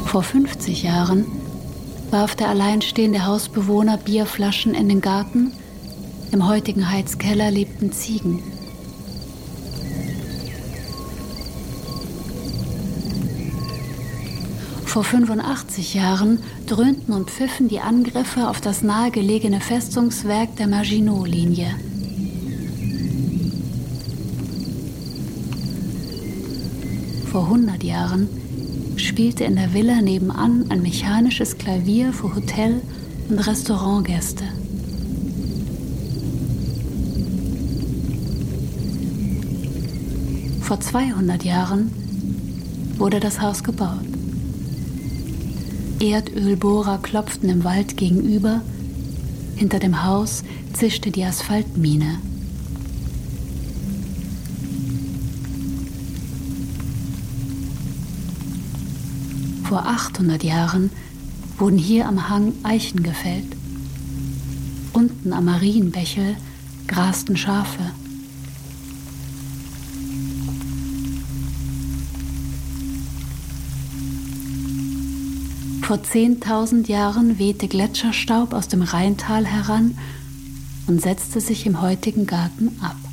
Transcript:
Vor 50 Jahren warf der alleinstehende Hausbewohner Bierflaschen in den Garten. Im heutigen Heizkeller lebten Ziegen. Vor 85 Jahren dröhnten und pfiffen die Angriffe auf das nahegelegene Festungswerk der Maginot-Linie. Vor 100 Jahren spielte in der Villa nebenan ein mechanisches Klavier für Hotel- und Restaurantgäste. Vor 200 Jahren wurde das Haus gebaut. Erdölbohrer klopften im Wald gegenüber. Hinter dem Haus zischte die Asphaltmine. Vor 800 Jahren wurden hier am Hang Eichen gefällt. Unten am Marienbächel grasten Schafe. Vor 10.000 Jahren wehte Gletscherstaub aus dem Rheintal heran und setzte sich im heutigen Garten ab.